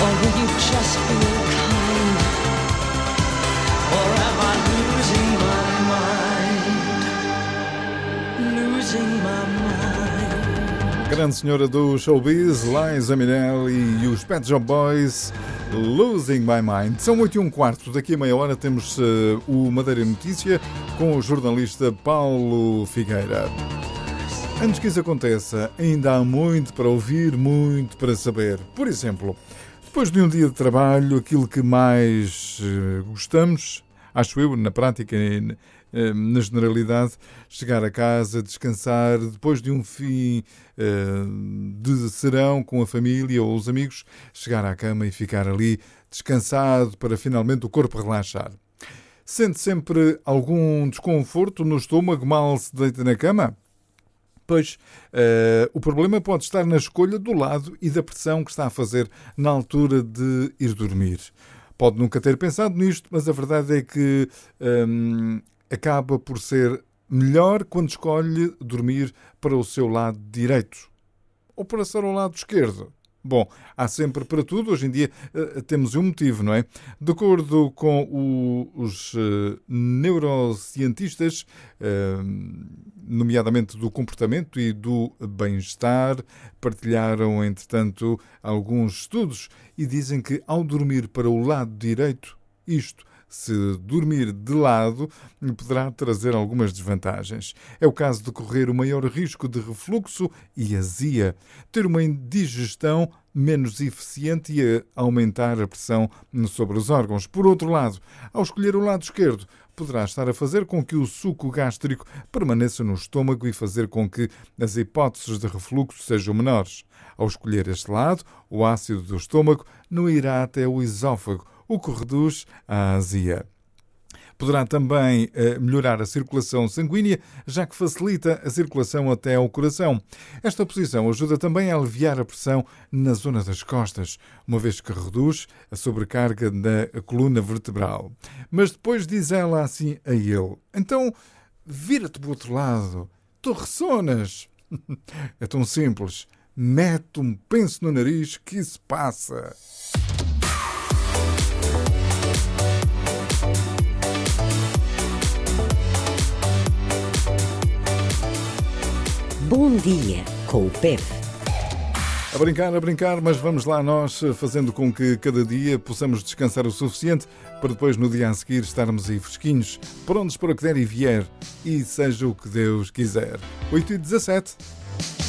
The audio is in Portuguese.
Or will you just feel kind? Or am I losing my mind? Losing my mind. Grande senhora do showbiz, Liza Minnelli e os Pet Shop Boys, Losing My Mind. São 8h15. Daqui a meia hora temos o Madeira Notícia com o jornalista Paulo Figueira. Antes que isso aconteça, ainda há muito para ouvir, muito para saber. Por exemplo, depois de um dia de trabalho, aquilo que mais gostamos, acho eu, na prática e na generalidade, chegar a casa, descansar, depois de um fim de serão com a família ou os amigos, chegar à cama e ficar ali descansado para finalmente o corpo relaxar. Sente sempre algum desconforto no estômago mal se deita na cama? Pois, o problema pode estar na escolha do lado e da pressão que está a fazer na altura de ir dormir. Pode nunca ter pensado nisto, mas a verdade é que acaba por ser melhor quando escolhe dormir para o seu lado direito ou para ser ao lado esquerdo. Bom, há sempre para tudo. Hoje em dia temos um motivo, não é? De acordo com os neurocientistas, nomeadamente do comportamento e do bem-estar, partilharam, entretanto, alguns estudos e dizem que ao dormir para o lado direito, se dormir de lado, poderá trazer algumas desvantagens. É o caso de correr o maior risco de refluxo e azia, ter uma indigestão menos eficiente e aumentar a pressão sobre os órgãos. Por outro lado, ao escolher o lado esquerdo, poderá estar a fazer com que o suco gástrico permaneça no estômago e fazer com que as hipóteses de refluxo sejam menores. Ao escolher este lado, o ácido do estômago não irá até o esófago, o que reduz a azia. Poderá também melhorar a circulação sanguínea, já que facilita a circulação até ao coração. Esta posição ajuda também a aliviar a pressão na zona das costas, uma vez que reduz a sobrecarga da coluna vertebral. Mas depois diz ela assim a ele: então, vira-te para o outro lado, tu ressonas. É tão simples. Mete um penso no nariz que isso passa. Bom dia com o PEP. A brincar, mas vamos lá nós fazendo com que cada dia possamos descansar o suficiente para depois no dia a seguir estarmos aí fresquinhos, prontos para o que der e vier, e seja o que Deus quiser. 8h17.